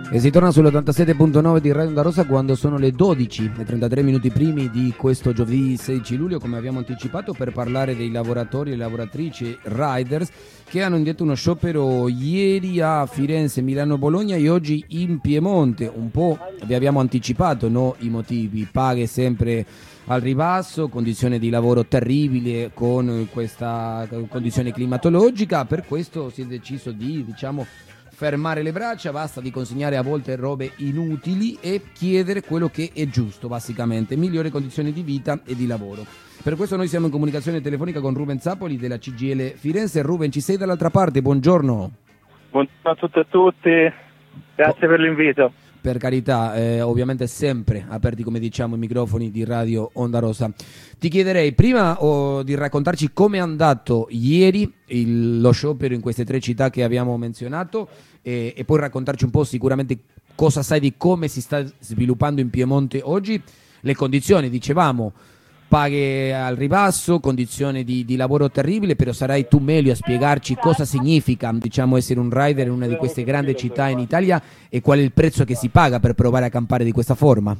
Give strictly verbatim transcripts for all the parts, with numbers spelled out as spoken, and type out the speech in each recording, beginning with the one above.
E si torna sull'ottantasette punto nove di Radio Onda Rossa quando sono le dodici e trentatré minuti primi di questo giovedì sedici luglio, come abbiamo anticipato, per parlare dei lavoratori e lavoratrici riders che hanno indetto uno sciopero ieri a Firenze, Milano, Bologna e oggi in Piemonte. Un po' vi abbiamo anticipato, no, i motivi: paghe sempre al ribasso, condizione di lavoro terribile con questa condizione climatologica. Per questo si è deciso di, diciamo, fermare le braccia, basta di consegnare a volte robe inutili e chiedere quello che è giusto, basicamente, migliori condizioni di vita e di lavoro. Per questo noi siamo in comunicazione telefonica con Ruben Zapoli della C G I L Firenze. Ruben, ci sei dall'altra parte, buongiorno. Buongiorno a tutti e a tutti, grazie oh. per l'invito. Per carità, eh, ovviamente sempre aperti, come diciamo, i microfoni di Radio Onda Rossa. Ti chiederei prima oh, di raccontarci come è andato ieri il, lo sciopero in queste tre città che abbiamo menzionato e, e poi raccontarci un po' sicuramente cosa sai di come si sta sviluppando in Piemonte oggi, le condizioni, dicevamo, paghe al ribasso, condizioni di, di lavoro terribile, però sarai tu meglio a spiegarci cosa significa, diciamo, essere un rider in una di queste grandi città in Italia e qual è il prezzo che si paga per provare a campare di questa forma.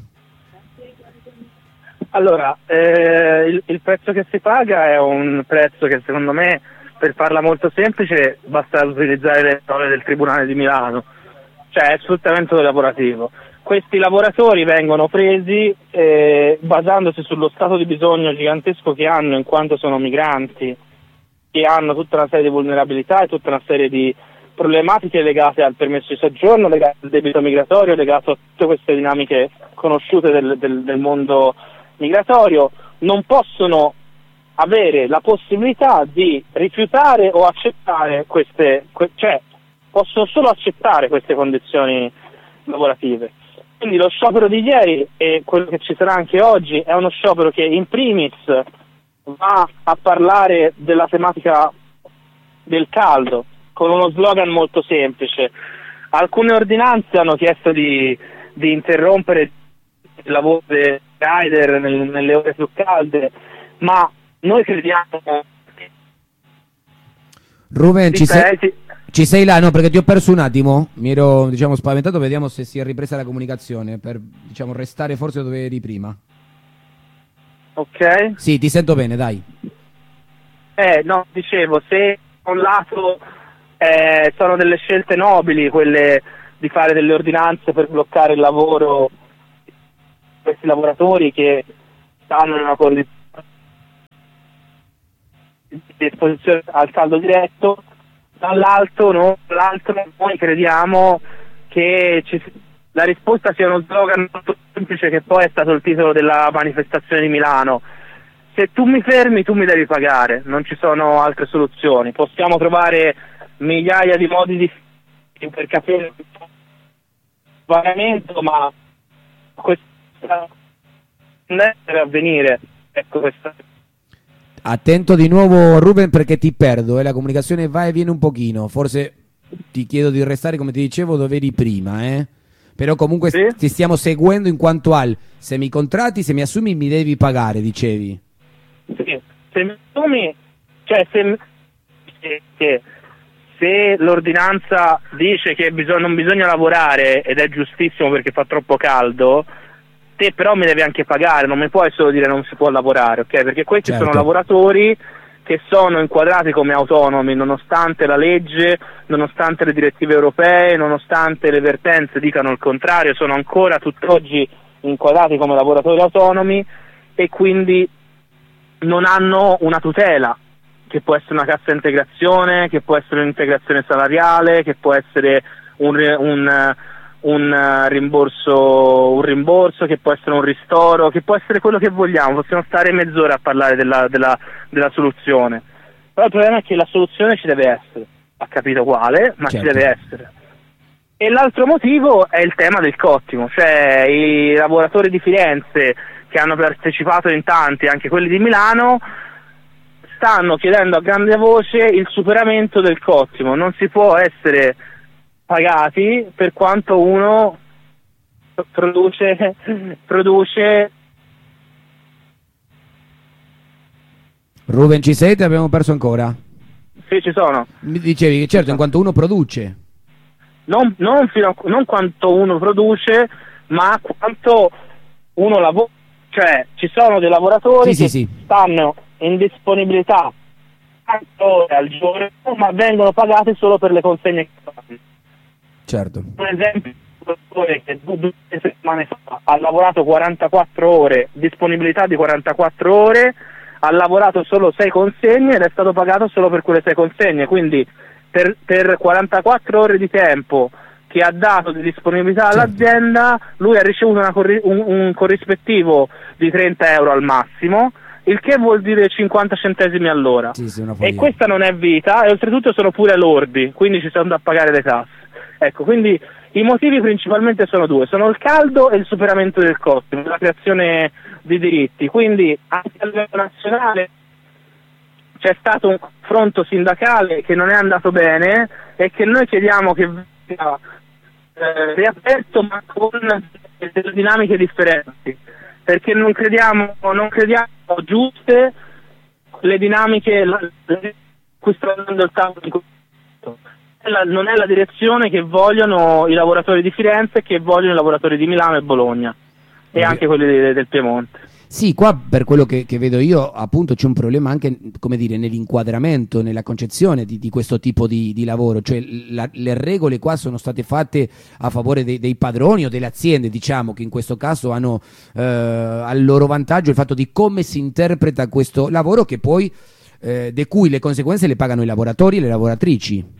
Allora, eh, il, il prezzo che si paga è un prezzo che secondo me, per farla molto semplice, basta utilizzare le parole del Tribunale di Milano, cioè è sfruttamento lavorativo. Questi lavoratori vengono presi eh, basandosi sullo stato di bisogno gigantesco che hanno, in quanto sono migranti, che hanno tutta una serie di vulnerabilità e tutta una serie di problematiche legate al permesso di soggiorno, legate al debito migratorio, legate a tutte queste dinamiche conosciute del, del, del mondo migratorio. Non possono avere la possibilità di rifiutare o accettare queste, que- cioè possono solo accettare queste condizioni lavorative. Quindi lo sciopero di ieri e quello che ci sarà anche oggi è uno sciopero che in primis va a parlare della tematica del caldo, con uno slogan molto semplice. Alcune ordinanze hanno chiesto di, di interrompere il lavoro dei rider nel, nelle ore più calde, ma noi crediamo Ruben, ci sei, ci sei là? No, perché ti ho perso un attimo, mi ero, diciamo, spaventato. Vediamo se si è ripresa la comunicazione per, diciamo, restare forse dove eri prima. Ok. Sì, ti sento bene, dai. Eh, no, dicevo, se da un lato eh, sono delle scelte nobili quelle di fare delle ordinanze per bloccare il lavoro di questi lavoratori che stanno in una condizione di esposizione al caldo diretto, dall'altro, no, dall'altro noi crediamo che ci, la risposta sia uno slogan molto semplice, che poi è stato il titolo della manifestazione di Milano: se tu mi fermi tu mi devi pagare, non ci sono altre soluzioni. Possiamo trovare migliaia di modi di per capire il pagamento, ma questo non deve avvenire. Ecco, questa. Attento di nuovo, Ruben, perché ti perdo, eh? La comunicazione va e viene un pochino. Forse ti chiedo di restare, come ti dicevo, dove eri prima, eh? Però comunque sì? Ti stiamo seguendo in quanto al se mi contratti, se mi assumi mi devi pagare, dicevi. Sì, se mi assumi, cioè se, se, se l'ordinanza dice che bisog- non bisogna lavorare, ed è giustissimo perché fa troppo caldo, te però mi devi anche pagare, non mi puoi solo dire non si può lavorare, ok? Perché questi certo. sono lavoratori che sono inquadrati come autonomi, nonostante la legge, nonostante le direttive europee, nonostante le vertenze dicano il contrario, sono ancora tutt'oggi inquadrati come lavoratori autonomi e quindi non hanno una tutela, che può essere una cassa integrazione, che può essere un'integrazione salariale, che può essere un, un un rimborso, un rimborso, che può essere un ristoro, che può essere quello che vogliamo. Possiamo stare mezz'ora a parlare della, della, della soluzione, però il problema è che la soluzione ci deve essere, ha capito quale, ma certo. ci deve essere. E l'altro motivo è il tema del cottimo, cioè i lavoratori di Firenze, che hanno partecipato in tanti, anche quelli di Milano, stanno chiedendo a grande voce il superamento del cottimo. Non si può essere pagati per quanto uno produce produce Ruben, ci sei? Ti abbiamo perso ancora? Sì, ci sono. Mi dicevi che certo, in quanto uno produce. non, non, fino a, non quanto uno produce, ma quanto uno lavora. Cioè ci sono dei lavoratori sì, che sì, sì. stanno in disponibilità quattro ore al giorno, ma vengono pagati solo per le consegne che fanno. Certo. Per esempio, un lavoratore che due settimane fa ha lavorato quarantaquattro ore, disponibilità di quarantaquattro ore, ha lavorato solo sei consegne ed è stato pagato solo per quelle sei consegne, quindi per, per quarantaquattro ore di tempo che ha dato di disponibilità all'azienda, lui ha ricevuto una corri- un, un corrispettivo di trenta euro al massimo, il che vuol dire cinquanta centesimi all'ora. Sì, sì, una E follia. questa non è vita, e oltretutto sono pure lordi, quindi ci sono da pagare le tasse. Ecco, quindi i motivi principalmente sono due, sono il caldo e il superamento del costo, la creazione di diritti. Quindi anche a livello nazionale c'è stato un confronto sindacale che non è andato bene e che noi chiediamo che venga eh, riaperto, ma con delle dinamiche differenti, perché non crediamo, non crediamo giuste le dinamiche la, le, cui sta andando il tavolo in questo momento. La, non è la direzione che vogliono i lavoratori di Firenze e che vogliono i lavoratori di Milano e Bologna e anche quelli de, del Piemonte. Sì, qua per quello che, che vedo io appunto c'è un problema anche, come dire, nell'inquadramento, nella concezione di, di questo tipo di, di lavoro, cioè la, le regole qua sono state fatte a favore dei, dei padroni o delle aziende, diciamo, che in questo caso hanno eh, al loro vantaggio il fatto di come si interpreta questo lavoro, che poi eh, di cui le conseguenze le pagano i lavoratori e le lavoratrici.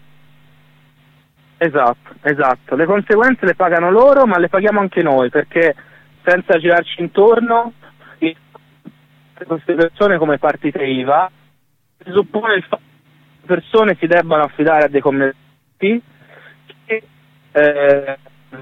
Esatto, esatto, le conseguenze le pagano loro, ma le paghiamo anche noi, perché senza girarci intorno, queste persone come partite I V A si suppone il fatto che le persone si debbano affidare a dei commercianti che eh,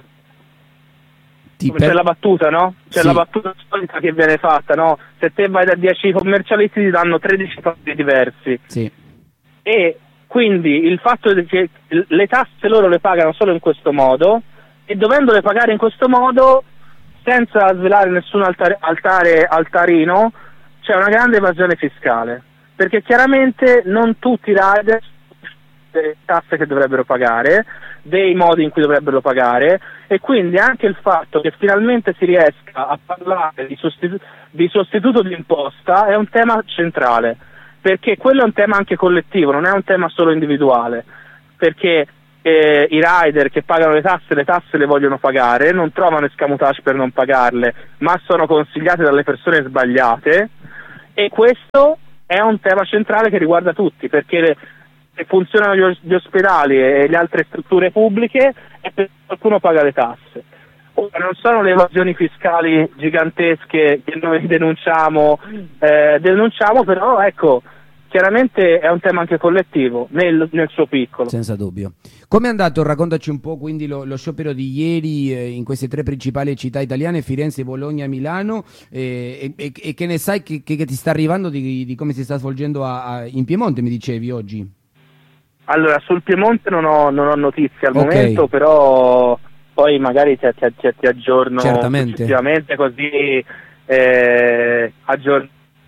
Ti c'è per... la battuta, no? C'è sì. la battuta solita che viene fatta, no? Se te vai da dieci commercialisti ti danno tredici soldi diversi. Sì. E quindi il fatto che le tasse loro le pagano solo in questo modo, e dovendole pagare in questo modo senza svelare nessun altare, altare altarino, c'è una grande evasione fiscale, perché chiaramente non tutti i rider le tasse che dovrebbero pagare, dei modi in cui dovrebbero pagare, e quindi anche il fatto che finalmente si riesca a parlare di, sostitu- di sostituto di imposta è un tema centrale, perché quello è un tema anche collettivo, non è un tema solo individuale, perché eh, i rider che pagano le tasse, le tasse le vogliono pagare, non trovano escamotage per non pagarle, ma sono consigliate dalle persone sbagliate, e questo è un tema centrale che riguarda tutti, perché le, se funzionano gli, gli ospedali e le altre strutture pubbliche è perché qualcuno paga le tasse. Ora, non sono le evasioni fiscali gigantesche che noi denunciamo, eh, denunciamo però ecco, chiaramente è un tema anche collettivo nel, nel suo piccolo. Senza dubbio. Come è andato? Raccontaci un po' quindi lo, lo sciopero di ieri eh, in queste tre principali città italiane, Firenze, Bologna e Milano, eh, e, e, e che ne sai che, che, che ti sta arrivando di, di come si sta svolgendo a, a, in Piemonte, mi dicevi oggi? Allora, sul Piemonte non ho, non ho notizie al Ok. momento, però poi magari ti, ti, ti, ti aggiorno Certamente. successivamente, così eh, aggiorno.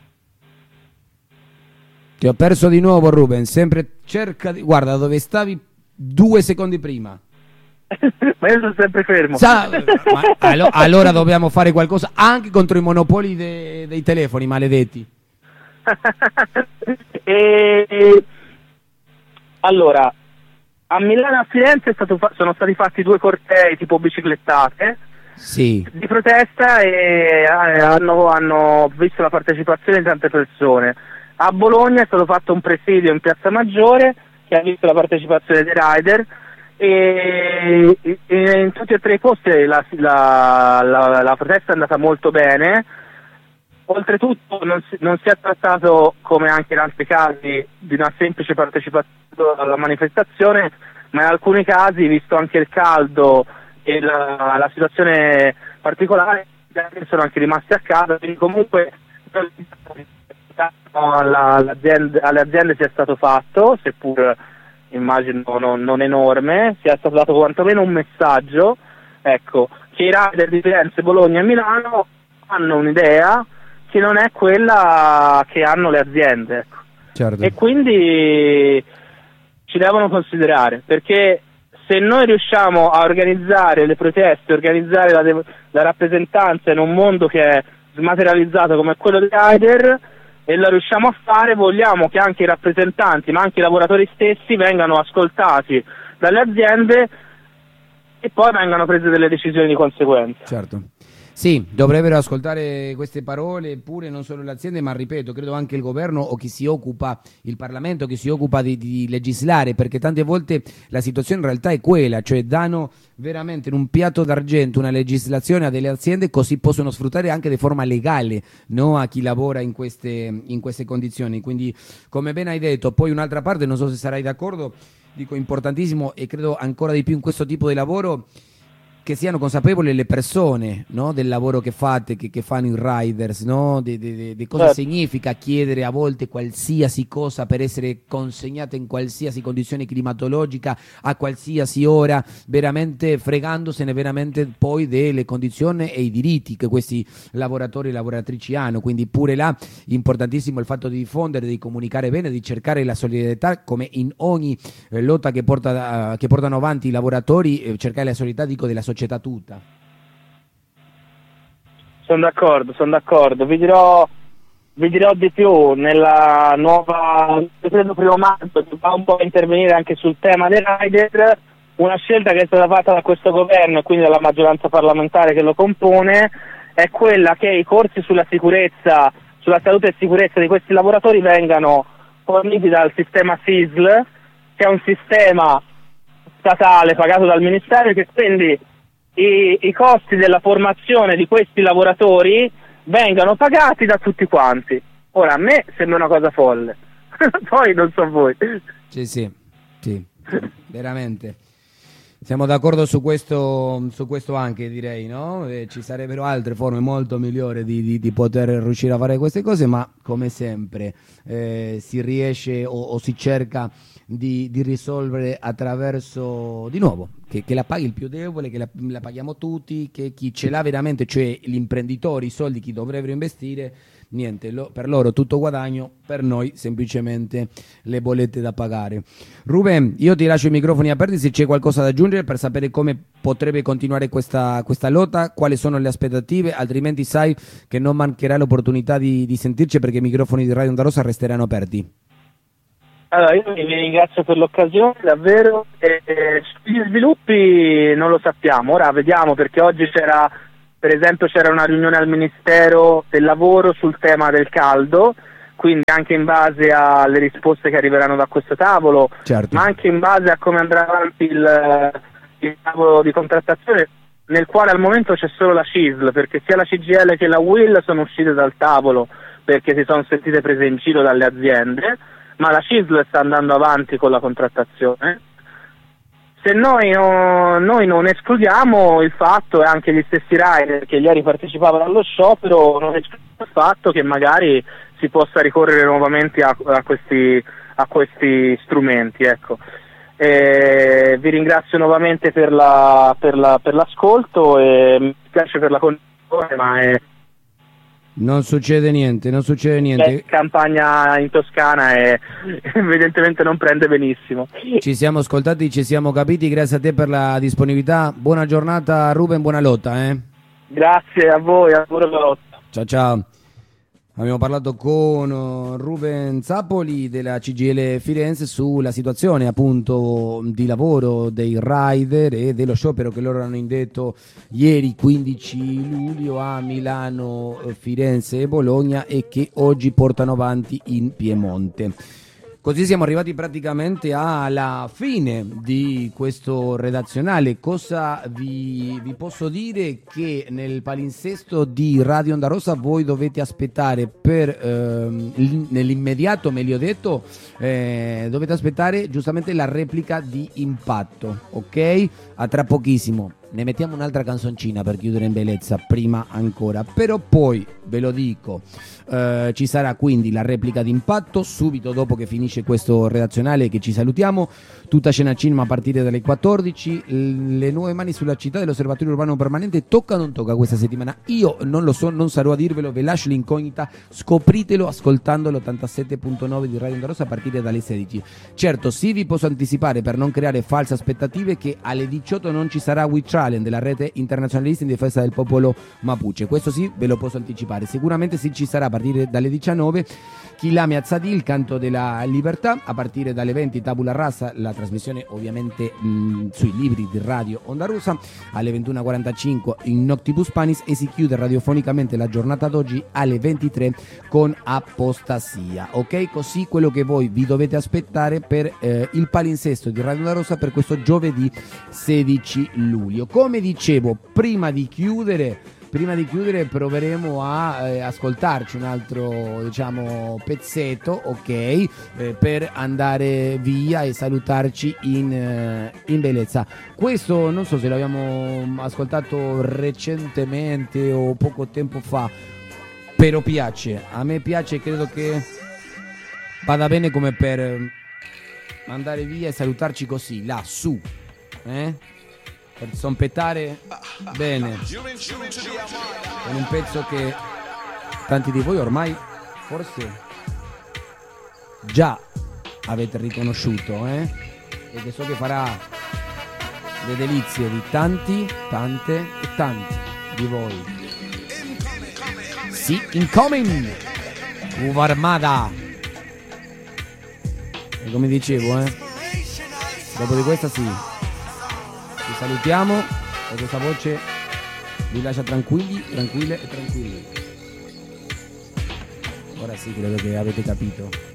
Ti ho perso di nuovo, Ruben. Sempre cerca di... Guarda dove stavi due secondi prima. Ma io sono sempre fermo. Sa... Ma allo- allora dobbiamo fare qualcosa anche contro i monopoli de- dei telefoni maledetti. e... Allora, a Milano e a Firenze è stato fa- sono stati fatti due cortei tipo biciclettate Sì. di protesta e eh, hanno, hanno visto la partecipazione di tante persone. A Bologna è stato fatto un presidio in Piazza Maggiore che ha visto la partecipazione dei rider, e, e in tutti e tre i posti la, la, la, la protesta è andata molto bene. Oltretutto non si, non si è trattato, come anche in altri casi, di una semplice partecipazione alla manifestazione, ma in alcuni casi, visto anche il caldo e la, la situazione particolare, sono anche rimasti a casa, quindi comunque alla, all'azienda, alle aziende sia stato fatto, seppur immagino non, non enorme, sia stato dato quantomeno un messaggio, ecco, che i rider di Firenze, Bologna e Milano hanno un'idea che non è quella che hanno le aziende, ecco. Certo. E quindi ci devono considerare, perché se noi riusciamo a organizzare le proteste, organizzare la, de- la rappresentanza in un mondo che è smaterializzato come quello dei rider, e la riusciamo a fare, vogliamo che anche i rappresentanti, ma anche i lavoratori stessi, vengano ascoltati dalle aziende e poi vengano prese delle decisioni di conseguenza. Certo. Sì, dovrebbero ascoltare queste parole pure non solo le aziende, ma ripeto, credo anche il governo o chi si occupa, il Parlamento, che si occupa di, di legislare, perché tante volte la situazione in realtà è quella, cioè danno veramente in un piatto d'argento una legislazione a delle aziende, così possono sfruttare anche di forma legale, no, a chi lavora in queste, in queste condizioni. Quindi, come ben hai detto, poi un'altra parte, non so se sarai d'accordo, dico importantissimo e credo ancora di più in questo tipo di lavoro, che siano consapevoli le persone, no, del lavoro che fate, che, che fanno i riders, no, di, di, di cosa certo. significa chiedere a volte qualsiasi cosa per essere consegnata in qualsiasi condizione climatologica a qualsiasi ora, veramente fregandosene veramente poi delle condizioni e i diritti che questi lavoratori e lavoratrici hanno. Quindi pure là importantissimo il fatto di diffondere, di comunicare bene, di cercare la solidarietà, come in ogni eh, lotta che, porta, uh, che portano avanti i lavoratori, eh, cercare la solidarietà, dico, della società società tutta. Sono d'accordo, sono d'accordo. Vi dirò, vi dirò di più nella nuova, credo primo maggio, che va un po' a intervenire anche sul tema dei rider. Una scelta che è stata fatta da questo governo e quindi dalla maggioranza parlamentare che lo compone è quella che i corsi sulla sicurezza, sulla salute e sicurezza di questi lavoratori vengano forniti dal sistema S I S L, che è un sistema statale pagato dal Ministero, che quindi I, i costi della formazione di questi lavoratori vengano pagati da tutti quanti. Ora, a me sembra una cosa folle, poi non so voi. Sì, sì, sì, veramente. Siamo d'accordo su questo, su questo anche, direi, no? Eh, ci sarebbero altre forme molto migliori di, di, di poter riuscire a fare queste cose, ma come sempre eh, si riesce o, o si cerca di, di risolvere attraverso, di nuovo, che, che la paghi il più debole, che la, la paghiamo tutti, che chi ce l'ha veramente, cioè gli imprenditori, i soldi, chi dovrebbero investire, niente, lo, per loro tutto guadagno, per noi semplicemente le bollette da pagare. Ruben, io ti lascio i microfoni aperti se c'è qualcosa da aggiungere per sapere come potrebbe continuare questa, questa lotta, quali sono le aspettative, altrimenti sai che non mancherà l'opportunità di, di sentirci, perché i microfoni di Radio Onda Rossa resteranno aperti. Allora, io vi ringrazio per l'occasione, davvero. E, e, gli sviluppi non lo sappiamo, ora vediamo, perché oggi c'era, per esempio, c'era una riunione al Ministero del Lavoro sul tema del caldo, quindi anche in base alle risposte che arriveranno da questo tavolo, certo. ma anche in base a come andrà avanti il, il tavolo di contrattazione, nel quale al momento c'è solo la C I S L, perché sia la C G I L che la U I L sono uscite dal tavolo perché si sono sentite prese in giro dalle aziende, ma la C I S L sta andando avanti con la contrattazione. Se noi, no, noi non escludiamo il fatto, e anche gli stessi rider che ieri partecipavano allo sciopero, non escludiamo il fatto che magari si possa ricorrere nuovamente a, a, questi, a questi strumenti. Ecco. E vi ringrazio nuovamente per, la, per, la, per l'ascolto e mi piace per la condivisione, ma è... Non succede niente, non succede niente. La campagna in Toscana e evidentemente non prende benissimo. Ci siamo ascoltati, ci siamo capiti, grazie a te per la disponibilità. Buona giornata Ruben, buona lotta. Eh? Grazie a voi, a buona lotta. Ciao ciao. Abbiamo parlato con Ruben Zappoli della C G I L Firenze sulla situazione appunto di lavoro dei rider e dello sciopero che loro hanno indetto ieri quindici luglio a Milano, Firenze e Bologna, e che oggi portano avanti in Piemonte. Così siamo arrivati praticamente alla fine di questo redazionale. Cosa vi, vi posso dire? Che nel palinsesto di Radio Onda Rossa voi dovete aspettare per ehm, nell'immediato, meglio detto, eh, dovete aspettare giustamente la replica di Impatto, ok? A tra pochissimo. ne mettiamo un'altra canzoncina per chiudere in bellezza prima ancora, però poi ve lo dico, eh, ci sarà quindi la replica d'impatto subito dopo che finisce questo redazionale, che ci salutiamo, tutta Scena Cinema a partire dalle quattordici. Le nuove mani sulla città dell'Osservatorio Urbano Permanente tocca o non tocca questa settimana? Io non lo so, non sarò a dirvelo, ve lascio l'incognita, scopritelo ascoltando l'ottantasette virgola nove di Radio Onda Rossa a partire dalle sedici. Certo, sì, vi posso anticipare per non creare false aspettative che alle diciotto non ci sarà We Challenge della rete internazionalista in difesa del popolo mapuche, questo sì ve lo posso anticipare. Sicuramente sì, ci sarà a partire dalle diciannove Kilame Azzadì, il canto della libertà, a partire dalle venti Tabula Rasa, la trasmissione ovviamente mh, sui libri di Radio Onda Rossa, alle ventuno e quarantacinque in Noctibus Panis, e si chiude radiofonicamente la giornata d'oggi alle ventitré con Apostasia, ok? Così quello che voi vi dovete aspettare per eh, il palinsesto di Radio Onda Rossa per questo giovedì sedici luglio. Come dicevo, prima di chiudere Prima di chiudere proveremo a eh, ascoltarci un altro, diciamo, pezzetto, ok, eh, per andare via e salutarci in, eh, in bellezza. Questo non so se l'abbiamo ascoltato recentemente o poco tempo fa, però piace, a me piace, credo che vada bene come per andare via e salutarci così, là, su, eh? Per zompettare bene con un pezzo che tanti di voi ormai forse già avete riconosciuto, eh? E che so che farà le delizie di tanti, tante e tanti di voi. Sì, incoming Uva Armada. E come dicevo, eh, dopo di questa sì, ci salutiamo e questa voce vi lascia tranquilli, tranquille e tranquilli. Ora sì, credo che avete capito.